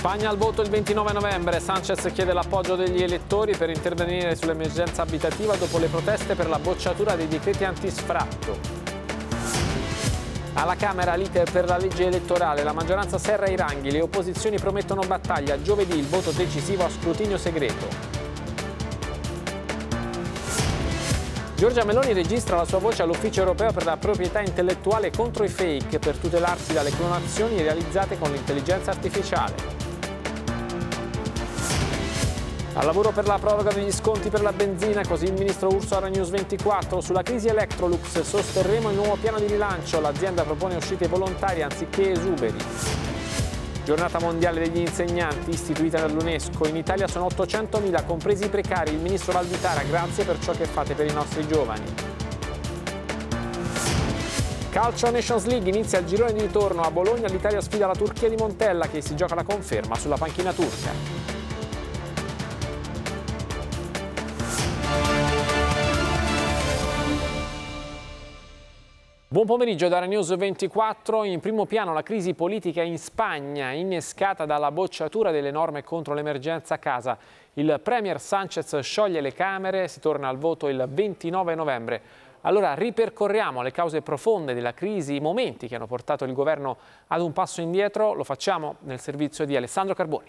Spagna al voto il 29 novembre. Sánchez chiede l'appoggio degli elettori per intervenire sull'emergenza abitativa dopo le proteste per la bocciatura dei decreti antisfratto. Alla Camera l'iter per la legge elettorale, la maggioranza serra i ranghi, le opposizioni promettono battaglia, giovedì il voto decisivo a scrutinio segreto. Giorgia Meloni registra la sua voce all'Ufficio europeo per la proprietà intellettuale contro i fake per tutelarsi dalle clonazioni realizzate con l'intelligenza artificiale. Al lavoro per la proroga degli sconti per la benzina, così il ministro Urso alla News 24. Sulla crisi Electrolux sosterremo il nuovo piano di rilancio, l'azienda propone uscite volontarie anziché esuberi. Giornata mondiale degli insegnanti istituita dall'UNESCO. In Italia sono 800.000, compresi i precari. Il ministro Valditara, grazie per ciò che fate per i nostri giovani. Calcio Nations League, inizia il girone di ritorno. A Bologna l'Italia sfida la Turchia di Montella che si gioca la conferma sulla panchina turca. Buon pomeriggio da News 24. In primo piano la crisi politica in Spagna, innescata dalla bocciatura delle norme contro l'emergenza casa. Il premier Sánchez scioglie le Camere, si torna al voto il 29 novembre. Allora ripercorriamo le cause profonde della crisi, i momenti che hanno portato il governo ad un passo indietro. Lo facciamo nel servizio di Alessandro Carboni.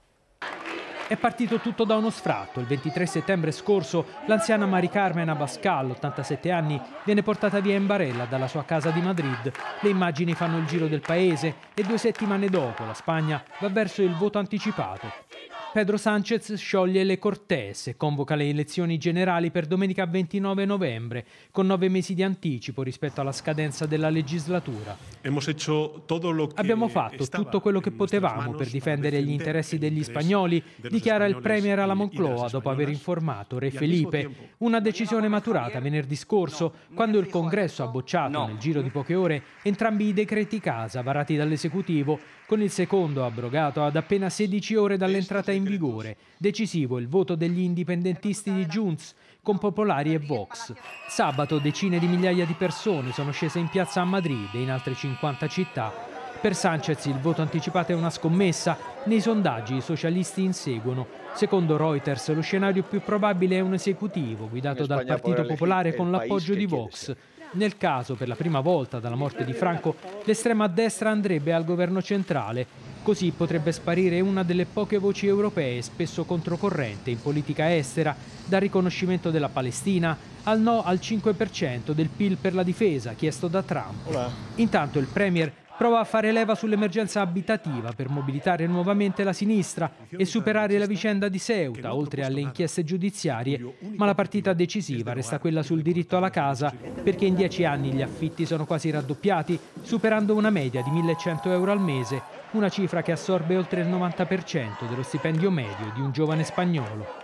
È partito tutto da uno sfratto. Il 23 settembre scorso l'anziana Mari Carmen Abascal, 87 anni, viene portata via in barella dalla sua casa di Madrid. Le immagini fanno il giro del paese e 2 settimane dopo la Spagna va verso il voto anticipato. Pedro Sánchez scioglie le Cortes e convoca le elezioni generali per domenica 29 novembre, con 9 mesi di anticipo rispetto alla scadenza della legislatura. Abbiamo fatto tutto quello che potevamo per difendere gli interessi degli spagnoli, dichiara il premier alla Moncloa dopo aver informato Re Felipe. Una decisione maturata venerdì scorso, quando il Congresso ha bocciato nel giro di poche ore entrambi i decreti casa varati dall'esecutivo, con il secondo abrogato ad appena 16 ore dall'entrata in vigore. Decisivo il voto degli indipendentisti di Junts, con Popolari e Vox. Sabato decine di migliaia di persone sono scese in piazza a Madrid e in altre 50 città. Per Sánchez il voto anticipato è una scommessa. Nei sondaggi i socialisti inseguono. Secondo Reuters lo scenario più probabile è un esecutivo guidato dal Partito Popolare con l'appoggio di Vox. Nel caso, per la prima volta dalla morte di Franco, l'estrema destra andrebbe al governo centrale. Così potrebbe sparire una delle poche voci europee spesso controcorrente in politica estera, dal riconoscimento della Palestina al no al 5% del PIL per la difesa chiesto da Trump. Intanto il premier prova a fare leva sull'emergenza abitativa per mobilitare nuovamente la sinistra e superare la vicenda di Ceuta, oltre alle inchieste giudiziarie. Ma la partita decisiva resta quella sul diritto alla casa, perché in 10 anni gli affitti sono quasi raddoppiati, superando una media di 1.100 euro al mese, una cifra che assorbe oltre il 90% dello stipendio medio di un giovane spagnolo.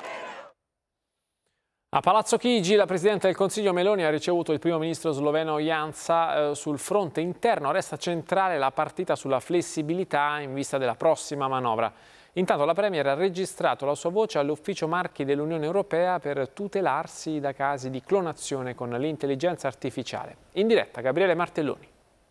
A Palazzo Chigi la Presidente del Consiglio Meloni ha ricevuto il primo ministro sloveno Janša. Sul fronte interno resta centrale la partita sulla flessibilità in vista della prossima manovra. Intanto la Premier ha registrato la sua voce all'Ufficio Marchi dell'Unione Europea per tutelarsi da casi di clonazione con l'intelligenza artificiale. In diretta Gabriele Martelloni.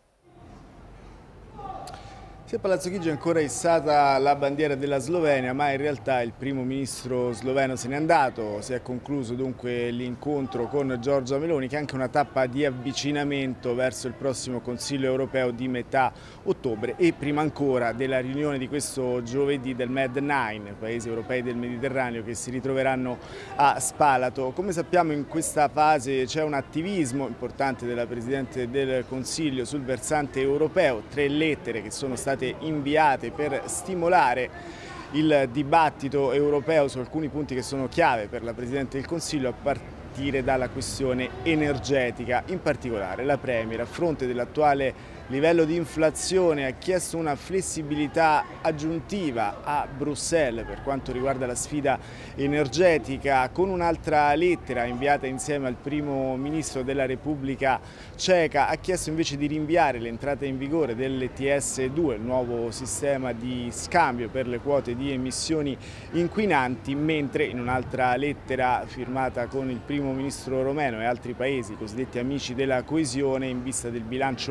Sì, a Palazzo Chigi è ancora issata la bandiera della Slovenia, ma in realtà il primo ministro sloveno se n'è andato. Si è concluso dunque l'incontro con Giorgia Meloni, che è anche una tappa di avvicinamento verso il prossimo Consiglio europeo di metà ottobre e prima ancora della riunione di questo giovedì del Med9, paesi europei del Mediterraneo che si ritroveranno a Spalato. Come sappiamo in questa fase c'è un attivismo importante della Presidente del Consiglio sul versante europeo, 3 lettere che sono state inviate per stimolare il dibattito europeo su alcuni punti che sono chiave per la Presidente del Consiglio, a partire dalla questione energetica. In particolare la Premier, a fronte dell'attuale livello di inflazione, ha chiesto una flessibilità aggiuntiva a Bruxelles per quanto riguarda la sfida energetica, con un'altra lettera inviata insieme al primo ministro della Repubblica Ceca. Ha chiesto invece di rinviare l'entrata in vigore dell'ETS2, il nuovo sistema di scambio per le quote di emissioni inquinanti, mentre in un'altra lettera firmata con il primo ministro romeno e altri paesi, cosiddetti amici della coesione, in vista del bilancio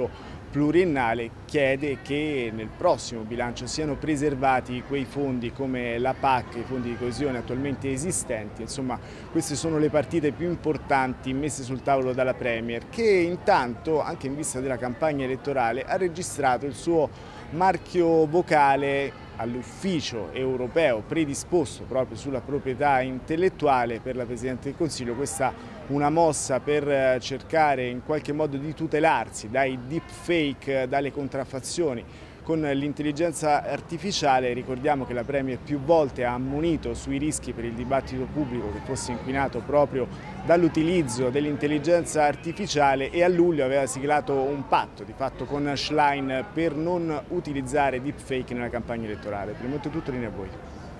pluriennale chiede che nel prossimo bilancio siano preservati quei fondi come la PAC, i fondi di coesione attualmente esistenti. Insomma, queste sono le partite più importanti messe sul tavolo dalla Premier, che intanto, anche in vista della campagna elettorale, ha registrato il suo marchio vocale all'ufficio europeo predisposto proprio sulla proprietà intellettuale per la Presidente del Consiglio. Questa una mossa per cercare in qualche modo di tutelarsi dai deepfake, dalle contraffazioni con l'intelligenza artificiale. Ricordiamo che la Premier più volte ha ammonito sui rischi per il dibattito pubblico che fosse inquinato proprio dall'utilizzo dell'intelligenza artificiale, e a luglio aveva siglato un patto di fatto con Schlein per non utilizzare deepfake nella campagna elettorale. Per il momento è tutto, linea a voi.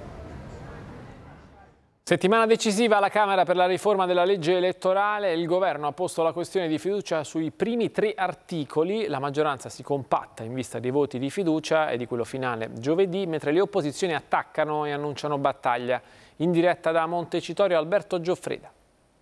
Settimana decisiva alla Camera per la riforma della legge elettorale. Il governo ha posto la questione di fiducia sui primi 3 articoli. La maggioranza si compatta in vista dei voti di fiducia e di quello finale giovedì, mentre le opposizioni attaccano e annunciano battaglia. In diretta da Montecitorio, Alberto Gioffreda.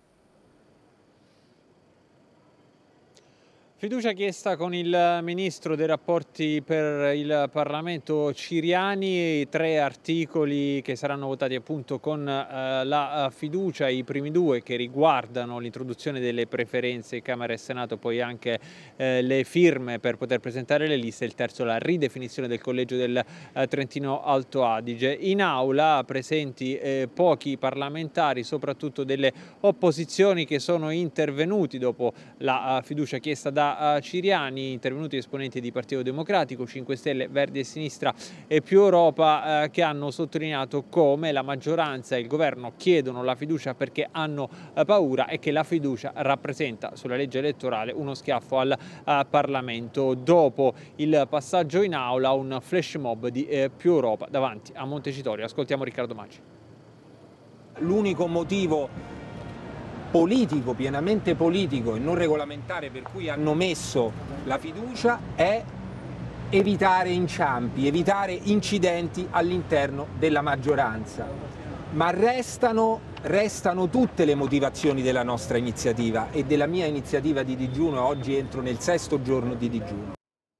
Fiducia chiesta con il Ministro dei Rapporti per il Parlamento Ciriani, 3 articoli che saranno votati appunto con la fiducia, i primi 2 che riguardano l'introduzione delle preferenze Camera e Senato, poi anche le firme per poter presentare le liste, il terzo la ridefinizione del collegio del Trentino Alto Adige. In aula presenti pochi parlamentari, soprattutto delle opposizioni che sono intervenuti dopo la fiducia chiesta da Ciriani, intervenuti esponenti di Partito Democratico, 5 Stelle, Verdi e Sinistra e Più Europa, che hanno sottolineato come la maggioranza e il governo chiedono la fiducia perché hanno paura e che la fiducia rappresenta sulla legge elettorale uno schiaffo al Parlamento. Dopo il passaggio in aula, un flash mob di Più Europa davanti a Montecitorio. Ascoltiamo Riccardo Maggi. L'unico motivo politico, pienamente politico e non regolamentare per cui hanno messo la fiducia è evitare inciampi, evitare incidenti all'interno della maggioranza. Ma restano tutte le motivazioni della nostra iniziativa e della mia iniziativa di digiuno. Oggi entro nel 6° giorno di digiuno.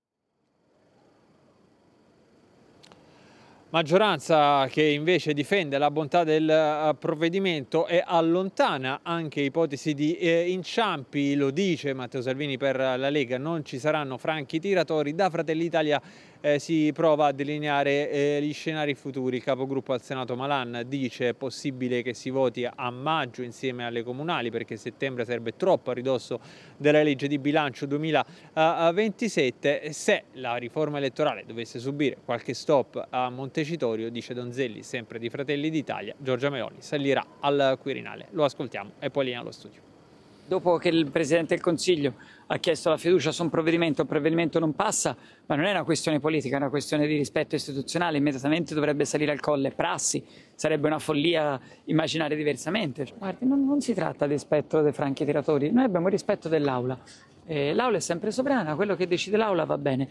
Maggioranza che invece difende la bontà del provvedimento e allontana anche ipotesi di inciampi. Lo dice Matteo Salvini per la Lega: non ci saranno franchi tiratori. Da Fratelli d'Italia si prova a delineare gli scenari futuri. Il capogruppo al Senato Malan dice: è possibile che si voti a maggio insieme alle comunali, perché settembre sarebbe troppo a ridosso della legge di bilancio 2027. Se la riforma elettorale dovesse subire qualche stop a Montecitorio, dice Donzelli, sempre di Fratelli d'Italia, Giorgia Meloni salirà al Quirinale. Lo ascoltiamo e poi linea allo studio. Dopo che il Presidente del Consiglio ha chiesto la fiducia su un provvedimento, il provvedimento non passa, ma non è una questione politica, è una questione di rispetto istituzionale. Immediatamente dovrebbe salire al colle prassi, sarebbe una follia immaginare diversamente. Guardi, non si tratta di rispetto dei franchi tiratori, noi abbiamo il rispetto dell'Aula. L'Aula è sempre sovrana, quello che decide l'Aula va bene.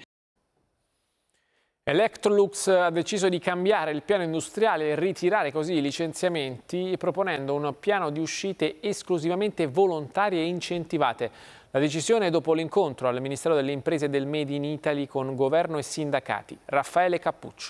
Electrolux ha deciso di cambiare il piano industriale e ritirare così i licenziamenti, proponendo un piano di uscite esclusivamente volontarie e incentivate. La decisione è dopo l'incontro al Ministero delle Imprese e del Made in Italy con governo e sindacati. Raffaele Cappuccio.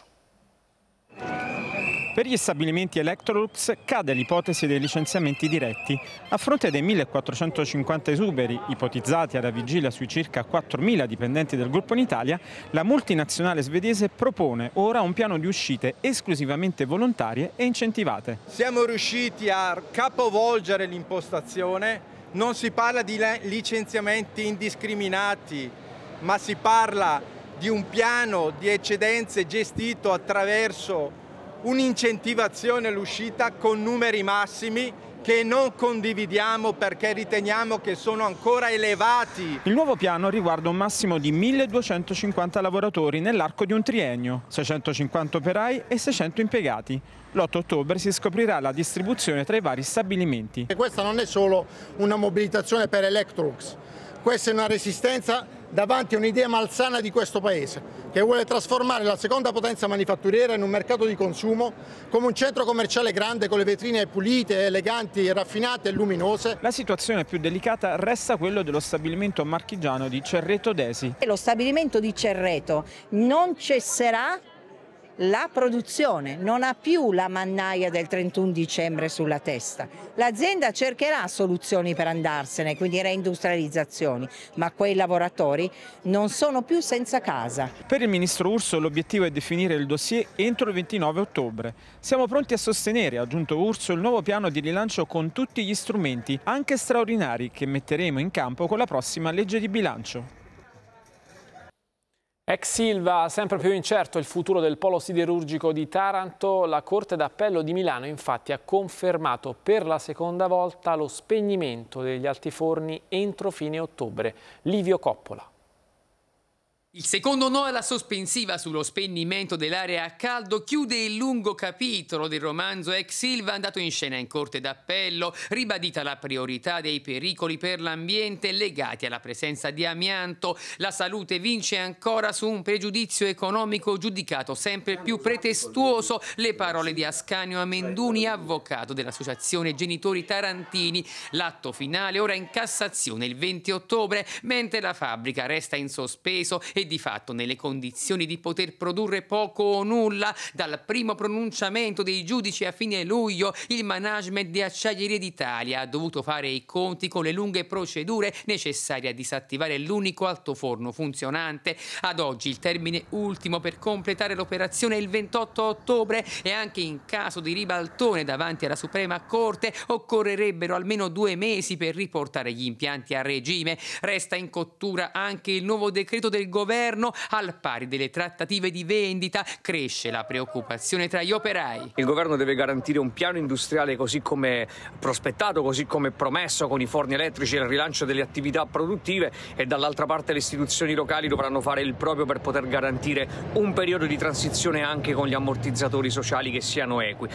Per gli stabilimenti Electrolux cade l'ipotesi dei licenziamenti diretti. A fronte dei 1.450 esuberi ipotizzati alla vigilia sui circa 4.000 dipendenti del gruppo in Italia, la multinazionale svedese propone ora un piano di uscite esclusivamente volontarie e incentivate. Siamo riusciti a capovolgere l'impostazione, non si parla di licenziamenti indiscriminati, ma si parla di un piano di eccedenze gestito attraverso un'incentivazione all'uscita con numeri massimi che non condividiamo perché riteniamo che sono ancora elevati. Il nuovo piano riguarda un massimo di 1.250 lavoratori nell'arco di un triennio, 650 operai e 600 impiegati. L'8 ottobre si scoprirà la distribuzione tra i vari stabilimenti. E questa non è solo una mobilitazione per Electrolux, questa è una resistenza davanti a un'idea malsana di questo Paese, che vuole trasformare la seconda potenza manifatturiera in un mercato di consumo, come un centro commerciale grande con le vetrine pulite, eleganti, raffinate e luminose. La situazione più delicata resta quello dello stabilimento marchigiano di Cerreto d'Esi. Lo stabilimento di Cerreto non cesserà la produzione, non ha più la mannaia del 31 dicembre sulla testa. L'azienda cercherà soluzioni per andarsene, quindi reindustrializzazioni, ma quei lavoratori non sono più senza casa. Per il ministro Urso l'obiettivo è definire il dossier entro il 29 ottobre. Siamo pronti a sostenere, ha aggiunto Urso, il nuovo piano di rilancio con tutti gli strumenti, anche straordinari, che metteremo in campo con la prossima legge di bilancio. Ex Ilva, sempre più incerto il futuro del polo siderurgico di Taranto. La Corte d'Appello di Milano infatti ha confermato per la seconda volta lo spegnimento degli altiforni entro fine ottobre. Livio Coppola. Il secondo no alla sospensiva sullo spegnimento dell'area a caldo chiude il lungo capitolo del romanzo Ex Ilva andato in scena in Corte d'Appello, ribadita la priorità dei pericoli per l'ambiente legati alla presenza di amianto. La salute vince ancora su un pregiudizio economico giudicato sempre più pretestuoso. Le parole di Ascanio Amenduni, avvocato dell'Associazione Genitori Tarantini. L'atto finale ora in Cassazione il 20 ottobre, mentre la fabbrica resta in sospeso e di fatto nelle condizioni di poter produrre poco o nulla. Dal primo pronunciamento dei giudici a fine luglio, il management di Acciaierie d'Italia ha dovuto fare i conti con le lunghe procedure necessarie a disattivare l'unico altoforno funzionante. Ad oggi il termine ultimo per completare l'operazione è il 28 ottobre e anche in caso di ribaltone davanti alla Suprema Corte occorrerebbero almeno 2 mesi per riportare gli impianti a regime. Resta in cottura anche il nuovo decreto del governo. Al pari delle trattative di vendita cresce la preoccupazione tra gli operai. Il governo deve garantire un piano industriale così come prospettato, così come promesso con i forni elettrici e il rilancio delle attività produttive, e dall'altra parte le istituzioni locali dovranno fare il proprio per poter garantire un periodo di transizione anche con gli ammortizzatori sociali che siano equi.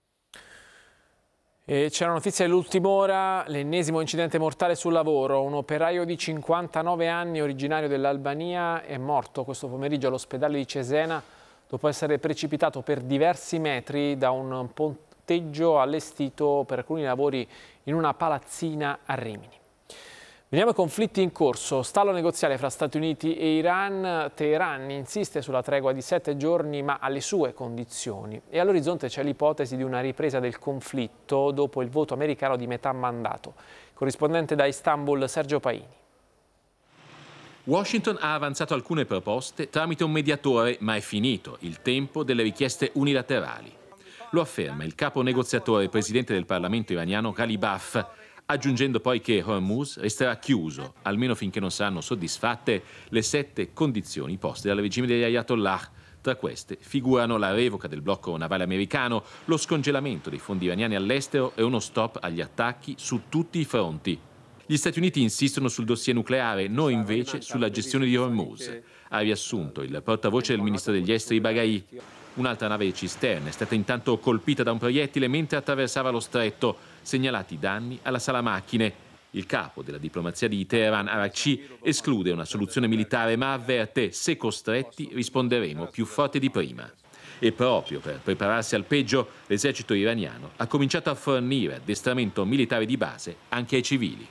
E c'è una notizia dell'ultima ora, l'ennesimo incidente mortale sul lavoro. Un operaio di 59 anni originario dell'Albania è morto questo pomeriggio all'ospedale di Cesena dopo essere precipitato per diversi metri da un ponteggio allestito per alcuni lavori in una palazzina a Rimini. Veniamo ai conflitti in corso. Stallo negoziale fra Stati Uniti e Iran. Teheran insiste sulla tregua di 7 giorni ma alle sue condizioni. E all'orizzonte c'è l'ipotesi di una ripresa del conflitto dopo il voto americano di metà mandato. Corrispondente da Istanbul Sergio Paini. Washington ha avanzato alcune proposte tramite un mediatore, ma è finito il tempo delle richieste unilaterali. Lo afferma il capo negoziatore e presidente del Parlamento iraniano Ghalibaf, aggiungendo poi che Hormuz resterà chiuso, almeno finché non saranno soddisfatte le 7 condizioni poste dal regime degli Ayatollah. Tra queste figurano la revoca del blocco navale americano, lo scongelamento dei fondi iraniani all'estero e uno stop agli attacchi su tutti i fronti. Gli Stati Uniti insistono sul dossier nucleare, noi invece sulla gestione di Hormuz, ha riassunto il portavoce del ministro degli esteri Baghai. Un'altra nave cisterna è stata intanto colpita da un proiettile mentre attraversava lo stretto, segnalati danni alla sala macchine. Il capo della diplomazia di Teheran, Arakci, esclude una soluzione militare ma avverte: se costretti risponderemo più forte di prima. E proprio per prepararsi al peggio, l'esercito iraniano ha cominciato a fornire addestramento militare di base anche ai civili.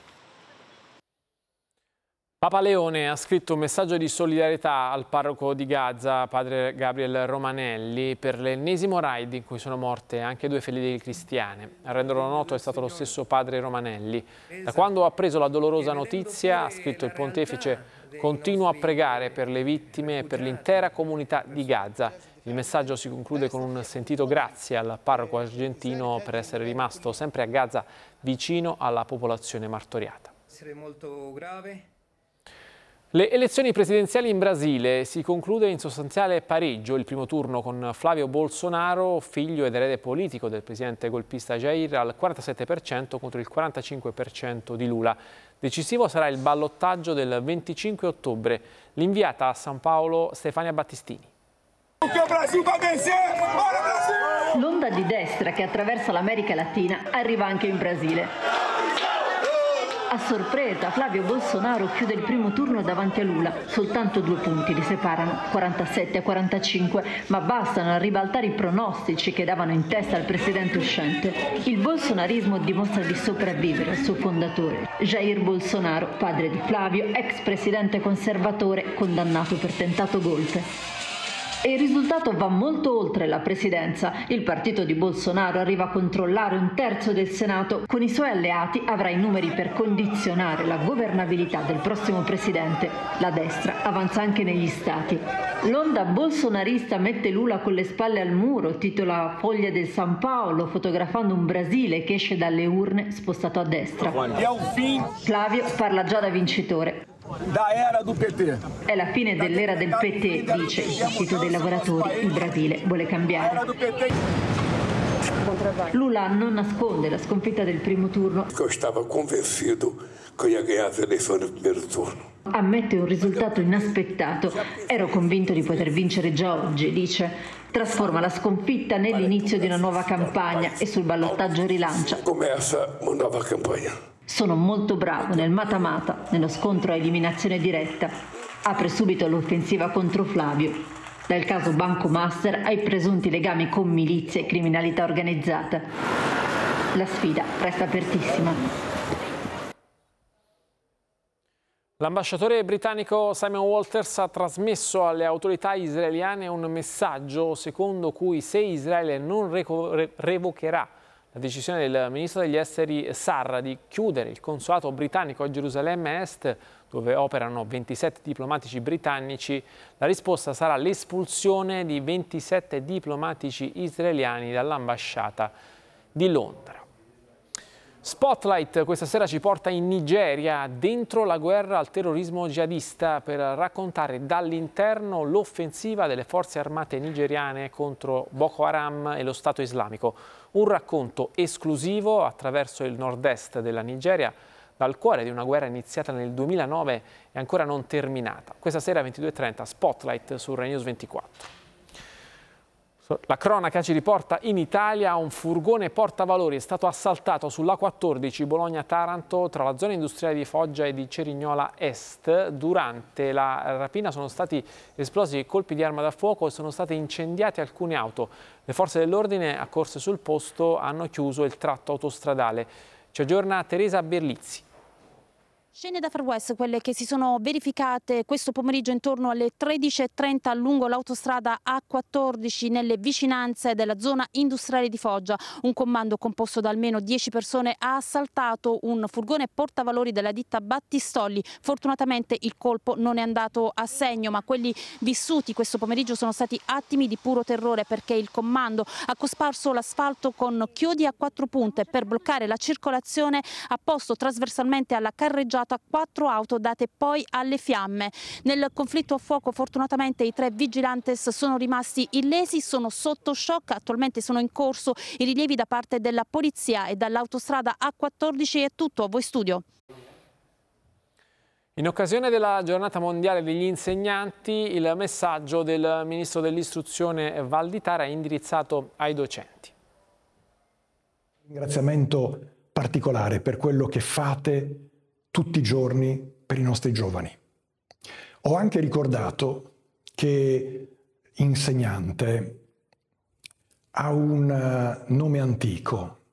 Papa Leone ha scritto un messaggio di solidarietà al parroco di Gaza, padre Gabriel Romanelli, per l'ennesimo raid in cui sono morte anche 2 fedeli cristiane. A renderlo noto è stato lo stesso padre Romanelli. Da quando ha preso la dolorosa notizia, ha scritto il pontefice, continuo a pregare per le vittime e per l'intera comunità di Gaza. Il messaggio si conclude con un sentito grazie al parroco argentino per essere rimasto sempre a Gaza vicino alla popolazione martoriata. Molto grave. Le elezioni presidenziali in Brasile si conclude in sostanziale pareggio il primo turno con Flavio Bolsonaro, figlio ed erede politico del presidente golpista Jair, al 47% contro il 45% di Lula. Decisivo sarà il ballottaggio del 25 ottobre. L'inviata a San Paolo Stefania Battistini. L'onda di destra che attraversa l'America Latina arriva anche in Brasile. A sorpresa, Flavio Bolsonaro chiude il primo turno davanti a Lula. Soltanto 2 punti li separano, 47-45, ma bastano a ribaltare i pronostici che davano in testa al presidente uscente. Il bolsonarismo dimostra di sopravvivere al suo fondatore, Jair Bolsonaro, padre di Flavio, ex presidente conservatore condannato per tentato golpe. E il risultato va molto oltre la presidenza. Il partito di Bolsonaro arriva a controllare 1/3 del Senato. Con i suoi alleati avrà i numeri per condizionare la governabilità del prossimo presidente. La destra avanza anche negli stati. L'onda bolsonarista mette Lula con le spalle al muro, titola Foglia del San Paolo, fotografando un Brasile che esce dalle urne spostato a destra. Flavio parla già da vincitore. È la fine dell'era del PT, dice il Partito dei Lavoratori. Il Brasile vuole cambiare. Lula non nasconde la sconfitta del primo turno. Io stavo convencido che ia ganhar as eleições nel primo turno. Ammette un risultato inaspettato. Ero convinto di poter vincere già oggi, dice. Trasforma la sconfitta nell'inizio di una nuova campagna e sul ballottaggio rilancia. Começa uma nova campanha. Sono molto bravo nel mata-mata, nello scontro a eliminazione diretta. Apre subito l'offensiva contro Flavio. Dal caso Banco Master ai presunti legami con milizie e criminalità organizzata. La sfida resta apertissima. L'ambasciatore britannico Simon Walters ha trasmesso alle autorità israeliane un messaggio secondo cui se Israele non revocherà la decisione del ministro degli esteri Sarraj di chiudere il consolato britannico a Gerusalemme Est, dove operano 27 diplomatici britannici, la risposta sarà l'espulsione di 27 diplomatici israeliani dall'ambasciata di Londra. Spotlight questa sera ci porta in Nigeria, dentro la guerra al terrorismo jihadista, per raccontare dall'interno l'offensiva delle forze armate nigeriane contro Boko Haram e lo Stato islamico. Un racconto esclusivo attraverso il nord-est della Nigeria, dal cuore di una guerra iniziata nel 2009 e ancora non terminata. Questa sera 22:30 Spotlight su Rai News 24. La cronaca ci riporta in Italia. Un furgone portavalori è stato assaltato sulla 14 Bologna-Taranto tra la zona industriale di Foggia e di Cerignola Est. Durante la rapina sono stati esplosi colpi di arma da fuoco e sono state incendiate alcune auto. Le forze dell'ordine accorse sul posto hanno chiuso il tratto autostradale. Ci aggiorna Teresa Berlizzi. Scene da Far West, quelle che si sono verificate questo pomeriggio intorno alle 13:30 lungo l'autostrada A14 nelle vicinanze della zona industriale di Foggia. Un comando composto da almeno 10 persone ha assaltato un furgone portavalori della ditta Battistolli. Fortunatamente il colpo non è andato a segno, ma quelli vissuti questo pomeriggio sono stati attimi di puro terrore, perché il comando ha cosparso l'asfalto con chiodi a 4 punte per bloccare la circolazione, ha posto trasversalmente alla carreggiata 4 auto date poi alle fiamme. Nel conflitto a fuoco fortunatamente i 3 vigilantes sono rimasti illesi, sono sotto shock. Attualmente sono in corso i rilievi da parte della polizia e dall'autostrada A14. È tutto, a voi studio. In occasione della giornata mondiale degli insegnanti, il messaggio del ministro dell'istruzione Valditara è indirizzato ai docenti. Ringraziamento particolare per quello che fate tutti i giorni per i nostri giovani. Ho anche ricordato che insegnante ha un nome antico,